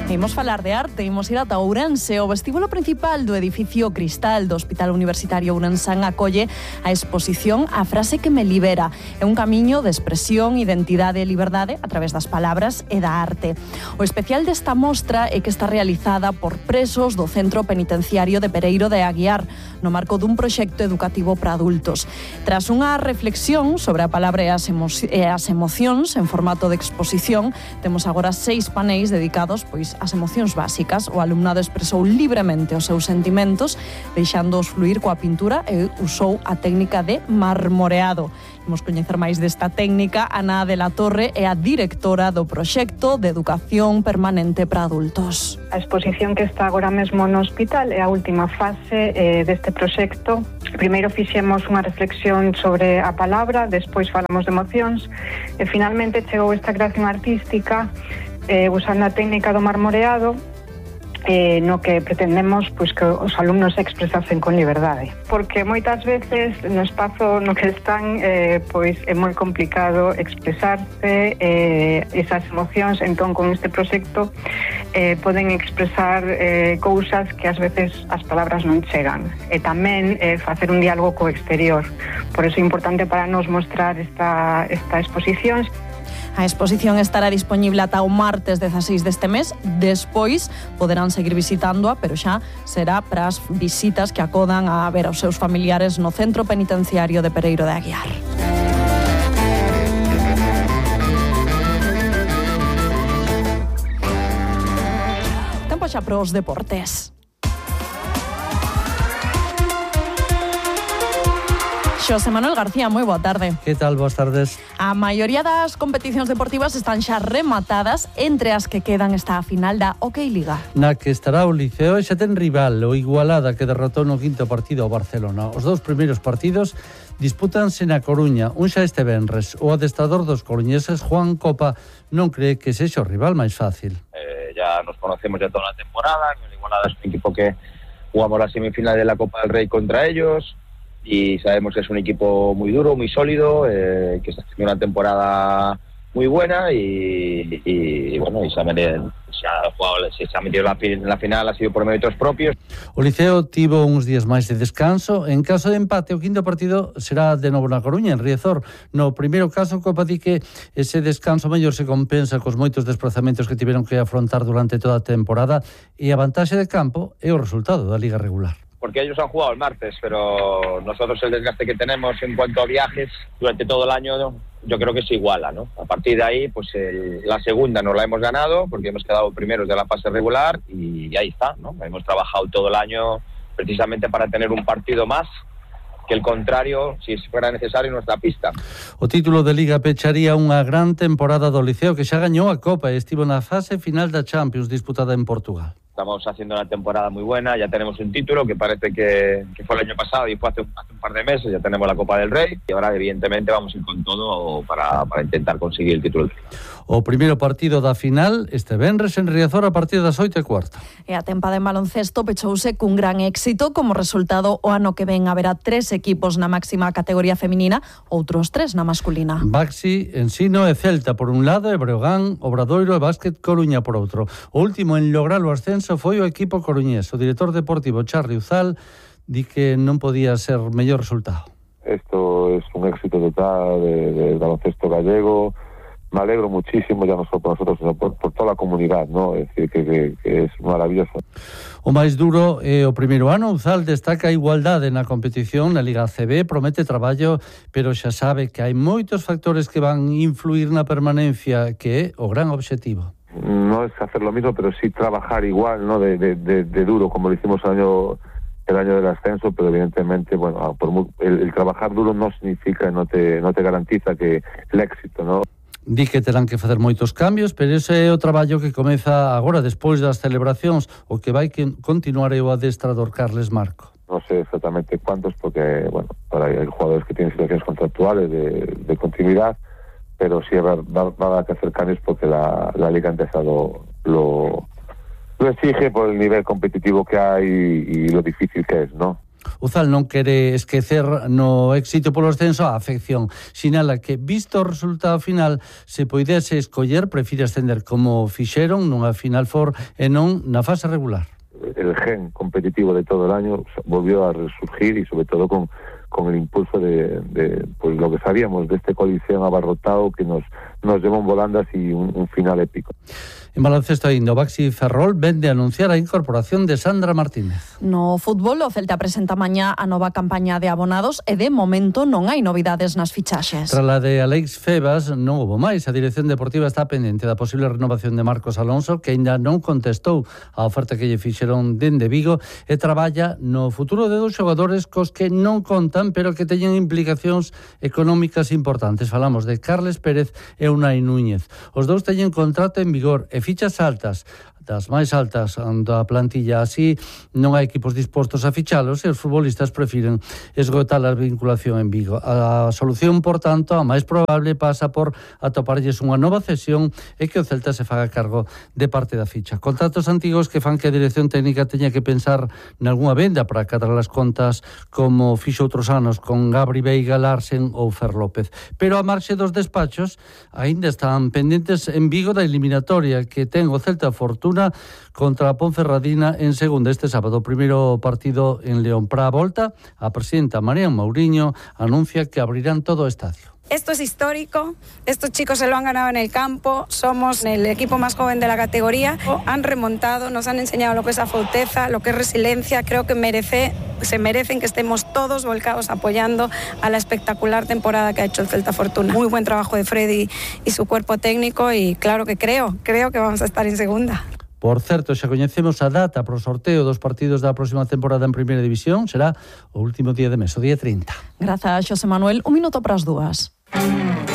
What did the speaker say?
Imos falar de arte, imos ir ata Ourense. O vestíbulo principal do edificio Cristal do Hospital Universitario Ourensán acolle a exposición A frase que me libera. É un camiño de expresión, identidade e liberdade a través das palabras e da arte. O especial desta mostra é que está realizada por presos do Centro Penitenciario de Pereiro de Aguiar, no marco dun proxecto educativo para adultos. Tras unha reflexión sobre a palabra e as emocións en formato de exposición, temos agora 6 paneis dedicados ás emocións básicas. O alumnado expresou libremente os seus sentimentos, deixándoos fluir coa pintura e usou a técnica de marmoreado. Imos coñecer máis desta técnica. Ana de la Torre é a directora do proxecto de educación permanente para adultos. A exposición que está agora mesmo no hospital é a última fase deste proxecto. Primeiro fixemos unha reflexión sobre a palabra, despois falamos de emocións e finalmente chegou esta creación artística usando a técnica do marmoreado, no que pretendemos que os alumnos se expresasen con liberdade, porque moitas veces no espazo no que están é moi complicado expresarse esas emocións. Entón con este proxecto poden expresar cousas que ás veces as palabras non chegan, e tamén facer un diálogo co exterior. Por iso é importante para nos mostrar esta exposición. A exposición estará dispoñible ata o martes 16 deste mes. Despois poderán seguir visitándoa, pero xa será para as visitas que acodan a ver aos seus familiares no Centro Penitenciario de Pereiro de Aguiar. Tempo xa para os deportes. Xosé Manuel García, moi boa tarde. Que tal? Boas tardes. A maioría das competicións deportivas están xa rematadas, entre as que quedan está a final da OK Liga. Na que estará o Liceo e xa ten rival, o Igualada, que derrotou no quinto partido ao Barcelona. Os dous primeiros partidos dispútanse na Coruña, un xa este venres. O adestrador dos coruñeses, Juan Copa, non cree que sexa o rival máis fácil. Ya nos conocemos ya toda la temporada, el Igualada es un equipo que jugamos la semifinal de la Copa del Rey contra ellos, y sabemos que es un equipo muy duro, muy sólido, que está haciendo una temporada muy buena y bueno, y se ha metido en la final, ha sido por méritos propios. O Liceo tivo uns días máis de descanso. En caso de empate, o quinto partido será de novo na Coruña, en Riazor. No primeiro caso, Copa di que ese descanso mellor se compensa cos moitos desplazamentos que tiveron que afrontar durante toda a temporada, e a vantaxe de campo é o resultado da Liga regular. Porque ellos han jugado el martes, pero nosotros el desgaste que tenemos en cuanto a viajes durante todo el año, yo creo que se iguala, ¿no? A partir de ahí, la segunda nos la hemos ganado porque hemos quedado primeros de la fase regular y ahí está, ¿no? Hemos trabajado todo el año precisamente para tener un partido más que el contrario, si fuera necesario, en nuestra pista. O título de Liga pecharía unha gran temporada do Liceo, que xa gañou a Copa e estivo na fase final da Champions disputada en Portugal. Estamos haciendo una temporada muy buena, ya tenemos un título que parece que fue el año pasado y fue hace un par de meses, ya tenemos la Copa del Rey y ahora evidentemente vamos a ir con todo para intentar conseguir el título. O primeiro partido da final este venres en Riazor a partir das 8:15. E a tempada en baloncesto pechouse cun gran éxito. Como resultado, o ano que ven haberá 3 equipos na máxima categoría feminina, outros 3 na masculina. Baxi, Ensino e Celta por un lado, e Breogán, Obradoiro e Básquet Coruña por outro. O último en lograr o ascenso foi o equipo coruñés. O director deportivo Charly Uzal di que non podía ser mellor resultado. Esto es un éxito total del baloncesto gallego. Me alegro muchísimo, ya no solo por nosotros, sino por toda la comunidad, ¿no? Es decir, que es maravilloso. O máis duro é o primeiro ano. Uzal destaca a igualdade na competición. Na Liga ACB promete traballo, pero xa sabe que hai moitos factores que van influir na permanencia, que é o gran obxectivo. No es hacer lo mismo, pero sí trabajar igual, ¿no? De duro, como lo hicimos el año del ascenso, pero evidentemente, bueno, el trabajar duro no significa, no te garantiza que el éxito, ¿no? Di que terán que facer moitos cambios, pero ese é o traballo que comeza agora, despois das celebracións, o que vai continuar é o adestrador Carles Marco. No sé exactamente cuántos, porque, bueno, hay jugadores que tienen situaciones contractuales de continuidad, pero sí va a haber que hacer cambios porque la Liga Endesa lo exige por el nivel competitivo que hay y lo difícil que es, ¿no? O Zal non quere esquecer no éxito polo ascenso a afección. Sinala que, visto o resultado final, se poidese escoller, prefire ascender como fixeron nunha Final Four e non na fase regular. El gen competitivo de todo el año volvió a resurgir y sobre todo con el impulso de pues lo que sabíamos de este Coliseo abarrotado que nos llevó en volandas y un final épico. En baloncesto ainda, o Baxi Ferrol vende a anunciar a incorporación de Sandra Martínez. No fútbol, o Celta presenta mañá a nova campaña de abonados e de momento non hai novidades nas fichaxes. Tras la de Alex Febas non houve máis. A dirección deportiva está pendente da posible renovación de Marcos Alonso, que ainda non contestou a oferta que lle fixeron dende Vigo, e traballa no futuro de dous xogadores cos que non contan, pero que teñen implicacións económicas importantes. Falamos de Carles Pérez e Unai Núñez. Os dous teñen contrato en vigor e fichas altas, das máis altas da plantilla. Así non hai equipos dispostos a fichalos e os futbolistas prefiren esgotar a vinculación en Vigo. A solución, por tanto, a máis probable pasa por atoparlles unha nova cesión e que o Celta se faga cargo de parte da ficha. Contratos antigos que fan que a dirección técnica teña que pensar nalgúna venda para cadrar as contas, como fixo outros anos con Gabri Veiga, Larsen ou Fer López. Pero a marxe dos despachos aínda están pendentes en Vigo da eliminatoria que ten o Celta Fortuna contra a Ponferradina en segunda este sábado. O primeiro partido en León. Para a volta, a presidenta María Mauriño anuncia que abrirán todo o estadio. Esto es histórico, estos chicos se lo han ganado en el campo, somos el equipo más joven de la categoría, han remontado, nos han enseñado lo que es afauteza, lo que es resiliencia, creo que se merecen que estemos todos volcados apoyando a la espectacular temporada que ha hecho el Celta Fortuna. Muy buen trabajo de Freddy y su cuerpo técnico y claro que creo que vamos a estar en segunda. Por certo, xa coñecemos a data para o sorteo dos partidos da próxima temporada en Primeira División. Será o último día de mes, o día 30. Grazas, Xosé Manuel. Un minuto para as 2.